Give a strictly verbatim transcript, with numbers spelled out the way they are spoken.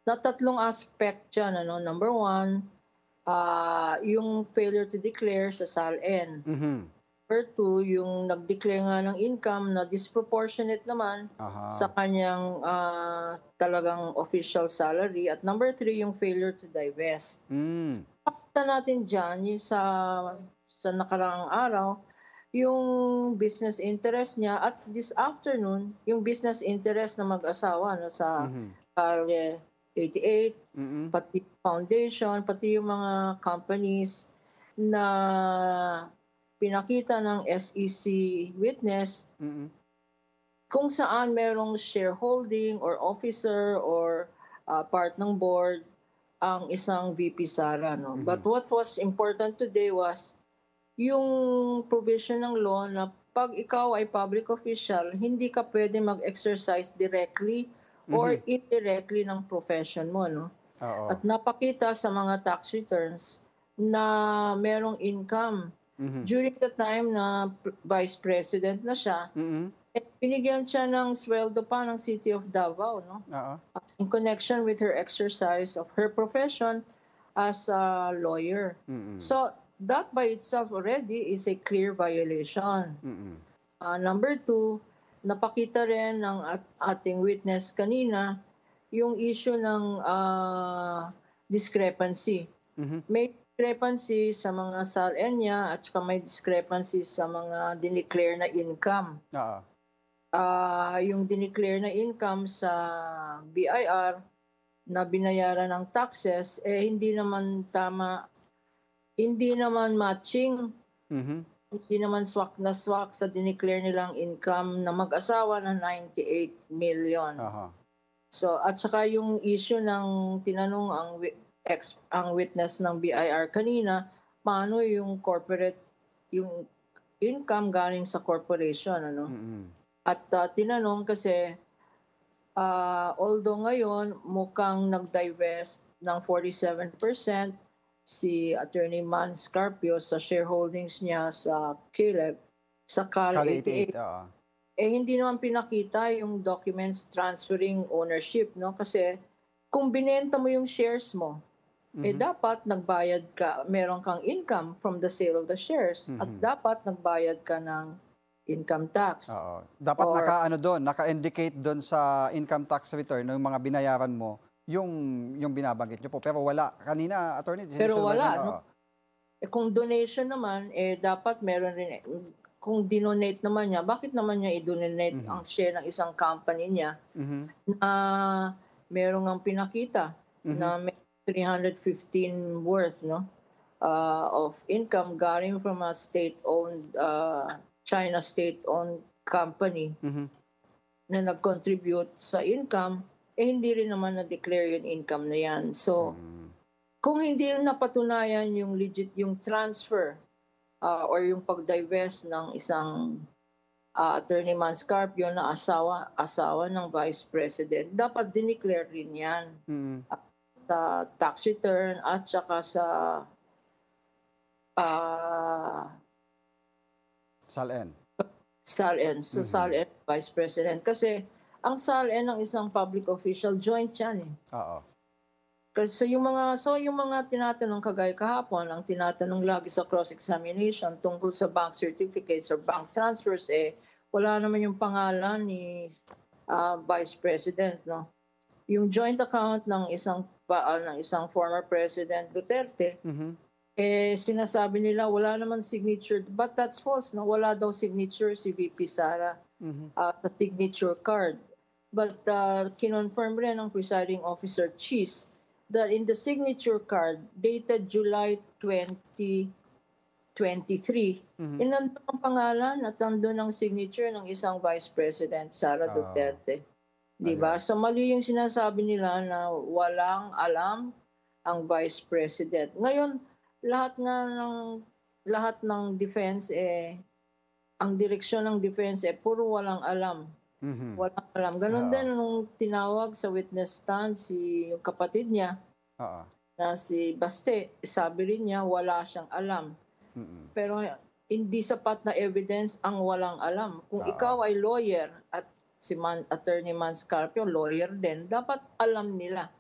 na tatlong aspect yan, ano. Number one, ah, yung failure to declare sa SALN. Mhm. Number two, yung nag-declare nga ng income na disproportionate naman sa Aha. kanyang, ah, talagang official salary. At number three, yung failure to divest. Hmm. Pakita natin diyan yung sa sa nakaraang araw, yung business interest niya at this afternoon, yung business interest ng mag-asawa 'no, sa Mhm. Kalye eighty-eight, Mm. pati foundation, pati yung mga companies na pinakita ng S E C witness Mm. kung saan merong shareholding or officer or, ah, part ng board ang isang V P Sara 'no. But Mhm. what was important today was yung provision ng law na 'pag ikaw ay public official, hindi ka puwedeng mag-exercise directly or Mhm. indirectly ng profession mo 'no. At Oo. napakita sa mga tax returns na merong income. Mhm. During the time na p vice president na siya, Mm. eh, binigyan siya ng sweldo pa ng City of Davao 'no, Oo. ah, in connection with her exercise of her profession as a lawyer. Mm. So, that by itself already is a clear violation. Mm. Ah, number two, napakita rin ng at ating witness kanina yung issue ng, ah, discrepancy. Mhm. May discrepancy sa mga SALN niya at saka may discrepancy sa mga dineclare na income. Oo. Ah, yung dineclare na income sa B I R na binayaran ng taxes, eh, hindi naman tama, hindi naman matching, Mhm. hindi naman swak na swak sa dineclare nilang income na mag-asawa na ninety-eight million. Aha. So at saka yung issue ng tinanong ang wi ex ang witness ng B I R kanina, paano yung corporate yung income galing sa corporation ano. Mm. At, ah, tinanong kasi, ah, although ngayon mukhang nag-divest ng forty-seven percent si Attorney Man Scarpio sa shareholdings niya sa Caleb, sa Cal Kali eighty-eight, eighty-eight. oo. Eh, hindi naman pinakita yung documents transferring ownership 'no, kasi kung binenta mo yung shares mo, eh, Mhm. dapat nagbayad ka, meron kang income from the sale of the shares at Mhm. dapat nagbayad ka ng income tax Oo. Dapat or naka-ano dun, naka-indicate dun sa income tax return nung mga binayaran mo, yung yung binabanggit niyo po. Pero wala. Kanina, attorney, pero sinusundan wala niyo, oo. 'no. Eh, kung donation naman, eh, dapat meron rin, eh, kung dinonate naman niya, bakit naman niya i-dononate ang Mhm. share ng isang company niya Mhm. na meron ngang pinakita Mhm. na may three hundred fifteen worth 'no, ah, of income galing from a state-owned, ah, China state-owned company Mhm. na nag-contribute sa income, eh, hindi rin naman na-declare yung income na 'yan. So, Mm. kung hindi napatunayan yung legit yung transfer, ah, or yung pag-divest ng isang, ah, Attorney Man Scarpio na asawa asawa ng Vice President, dapat dineclare rin 'yan Mm. sa tax return at saka sa ah SALN. SALN, sa Mhm. SALN Vice President. Kasi ang SALN ng isang public official, joint 'yan, eh. Oo. Kasi yung mga so yung mga tinatanong kagaya kahapon, ang tinatanong lagi sa cross-examination tungkol sa bank certificates or bank transfers, eh, wala naman yung pangalan ni, ah, Vice President 'no. Yung joint account ng isang pa ah, ng isang former President Duterte, Mhm. eh, sinasabi nila wala naman signature, but that's false 'no, wala daw signature si V P Sara, Mhm. ah, sa signature card. But, ah, kinonfirm rin ng presiding officer Cheese that in the signature card dated July twenty twenty-three, eh, Mhm. nandun ang pangalan at nandun ang signature ng isang Vice President, Sara Oo. Duterte, 'di ba? Ayun. So mali yung sinasabi nila na walang alam ang Vice President. Ngayon, lahat nga ng lahat ng defense, eh, ang direksyon ng defense, eh, puro walang alam, Mhm. walang alam. Gano'n din Oo. nung tinawag sa witness stand si yung kapatid niya Oo. na si Baste, sabi rin niya wala siyang alam. Mm. Pero hindi sapat na evidence ang walang alam. Kung Oo. ikaw ay lawyer at si Man Attorney Man Scarpio lawyer din, dapat alam nila